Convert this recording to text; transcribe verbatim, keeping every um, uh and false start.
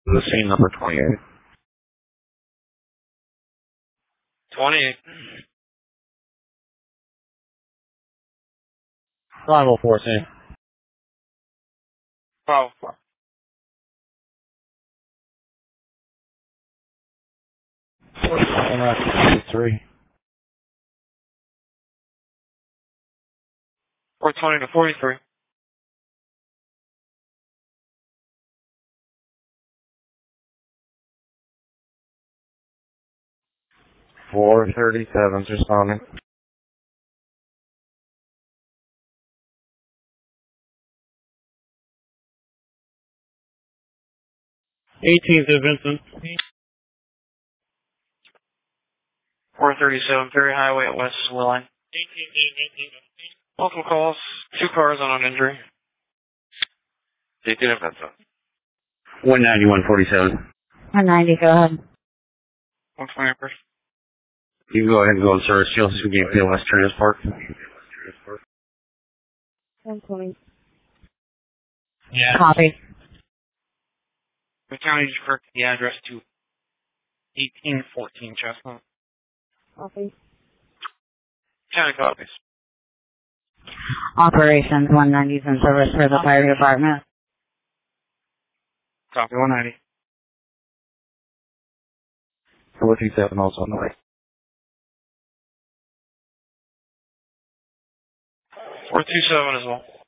The same number, twenty-eight. twenty-eight. five oh four, same. five oh four. Three. four twenty to forty-three. four thirty-seven's responding. eighteenth to Vincent. four thirty-seven, Ferry Highway at West Willing. Multiple calls, two cars on an injury. eighteen of Vincent. one ninety, one forty-seven. one ninety, go ahead. one twenty first. You can go ahead and go and search. You'll see me at West Transport. one twenty. Yeah. Copy. The county just corrected the address to eighteen fourteen Chestnut. Copy. County copies. Operations one ninety's in service for the fire department. Copy one ninety. four two seven also on the way. four two seven as well.